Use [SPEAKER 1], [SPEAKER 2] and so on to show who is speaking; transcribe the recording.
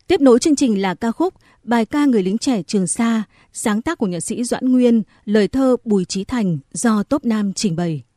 [SPEAKER 1] Tiếp nối chương trình là ca khúc Bài ca người lính trẻ Trường Sa, sáng tác của nhạc sĩ Doãn Nguyên, lời thơ Bùi Chí Thành do Tốp Nam trình bày.